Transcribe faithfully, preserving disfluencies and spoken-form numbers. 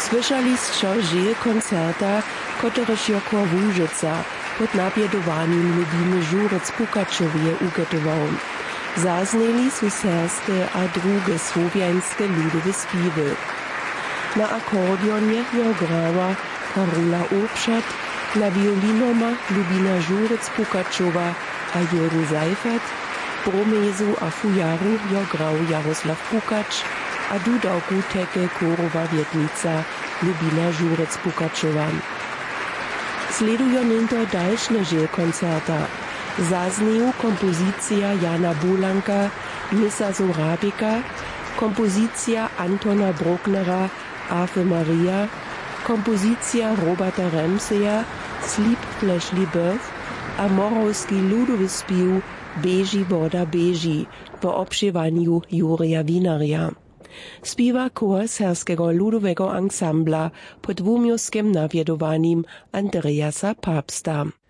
Słyszali sčo žil koncerta, kotrež jo Chór Łużyca pod nabjedowaniem Lubiny Żurec Pukačovje ugotował. Zazneli su serskie a drugie słowiańskie ludowe śpiewy. Na akordionie jo grała Karola Obszat, na violinoma Lubina Żurec Pukačova a Jürgen Seifert, bromezu a fujaru jo grał Jaroslav Pukač, a dudał kuteke chorowa wietnica Lubina Żurec Pukačova. Sledują ninto dalszne žil koncerta. Zaznieju kompozycja Jana Bolanka, Misa Sorabika, kompozycja Antona Brucknera, Ave Maria, kompozycja Roberta Ramseya, Sleep Fleshly Birth, a morowski ludowy śpiew Beži voda beži w obszywaniu Jurija Winaria. Śpiewa chór Serskiego Ludowego Ensembla pod wumiowskim nawiedowaniem Andreasa Papsta.